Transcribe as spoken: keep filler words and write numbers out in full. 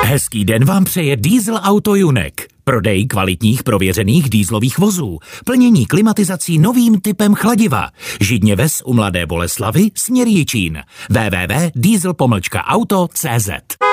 Hezký den vám přeje Diesel Auto Junek. Prodej kvalitních prověřených dieselových vozů. Plnění klimatizací novým typem chladiva. Židně ves u Mladé Boleslavi, směr Jičín. w w w tečka diesel pomlčka auto tečka cé zet